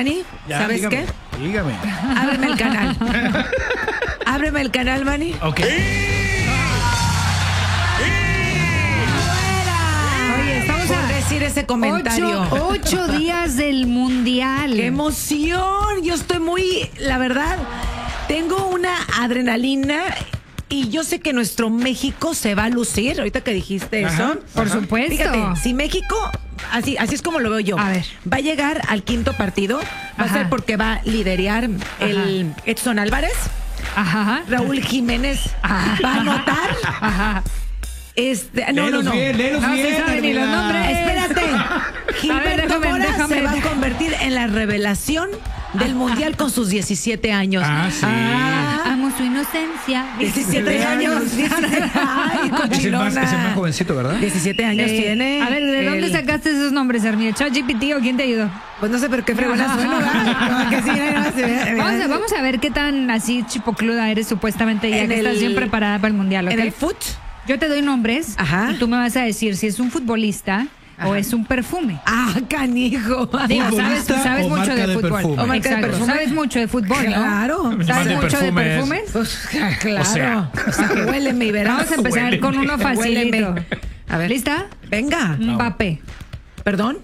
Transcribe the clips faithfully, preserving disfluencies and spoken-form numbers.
Manny, Ya, ¿sabes dígame, qué? Dígame. Ábreme el canal. Ábreme el canal, Manny. Ok. Oye, estamos Por a decir ese comentario. ocho, ocho días del mundial. ¡Qué emoción! Yo estoy muy, la verdad, tengo una adrenalina y yo sé que nuestro México se va a lucir. Ahorita que dijiste Ajá, eso. Por ajá. supuesto. Fíjate, si México, así, así es como lo veo yo, A ver. va a llegar al quinto partido, va Ajá. a ser porque va a liderear el Edson Álvarez, Ajá. Raúl Jiménez Ajá. va a anotar. Ajá. Este, no, no, Léelos no. bien, léelos No se bien, saben ni los Adriana. nombres. Espérate. Gilberto déjame, Mora déjame. se va a convertir en la revelación del mundial con sus diecisiete años. Ah, sí. Amo su inocencia. diecisiete años. diecisiete. Ay, Es el, más, cochilona. es el más jovencito, ¿verdad? diecisiete años Eh, tiene. A ver, ¿de dónde el- sacaste esos nombres, Hermía? ¿ChatGPT o quién te ayudó? Pues no sé, pero qué fregona suena, ¿verdad? Como que sí, no, se ve- Vamos a, vamos a ver qué tan así chipocluda eres supuestamente ya En que el- estás bien preparada para el mundial, ¿ok? En el foot. Yo te doy nombres Ajá. y tú me vas a decir si es un futbolista o Ajá. es un perfume. Ah, canijo. Digo, sabes, ¿Futbolista sabes o mucho marca de de fútbol. perfume? O marca de Exacto. perfume. Sabes mucho de fútbol, ¿no? Claro. Más ¿Sabes de mucho de perfumes. perfumes? Pues, claro. O sea. O sea, huéleme y verás. Vamos a empezar Huéleme. con uno facilito. Huéleme. A ver. ¿Lista? Venga. Mbappé. ¿Perdón?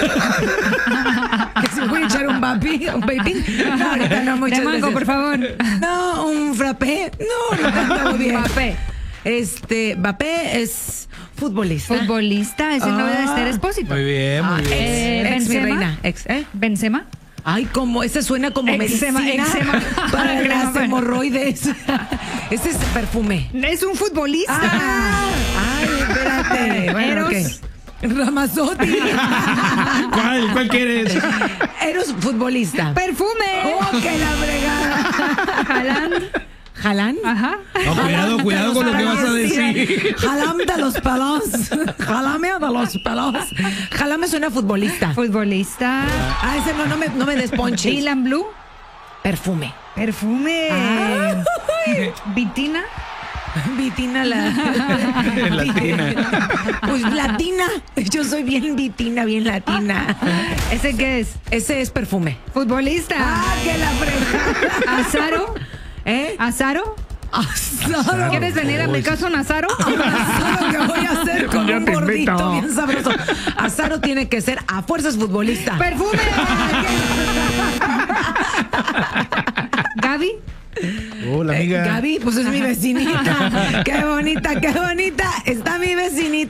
¿Que se voy a echar un vapi? ¿Un vaping? No, ahorita no, muchas De mango, veces. por favor. No, un frappé. No, no cantamos bien. Mbappé. Este, Mbappé es futbolista. Futbolista, ese no debe Ah. ser Expósito. Muy bien, muy Ah, bien. Eh, ex, ex mi Benzema. reina. Ex, ¿eh? Benzema. Ay, como, ese suena como Eczema, medicina eczema. para Crema, las bueno. hemorroides. Ese es perfume. Es un futbolista. Ah, ay, espérate. Bueno, Eros. ok. Ramazotti. ¿Cuál? ¿Cuál quieres? Eros futbolista. Perfume. Oh, que la fregada. Haaland. ¿Jalán? Ajá. No, cuidado, cuidado con lo que vas a decir. Jalame de los pelos. Jalame de los pelos. Jalame suena futbolista. Futbolista. Ah, ese no, no me, no me desponches. Dylan Blue. Perfume. Perfume. Ah. Vitina. Vitina la... Latina. Pues latina. Yo soy bien vitina, bien latina. ¿Ese qué es? Ese es perfume. Futbolista. Ah, que la fregada. Azaro. ¿Eh? ¿Azaro? Asado. ¿Quieres venir a mi casa, Nazaro? Asado que voy a hacer con Ya un te gordito invito. bien sabroso. Asaro tiene que ser a fuerzas futbolista. Perfume. Gaby. Hola, amiga. Gaby, pues es mi vecinita. Qué bonita, qué bonita. Está mi vecinita.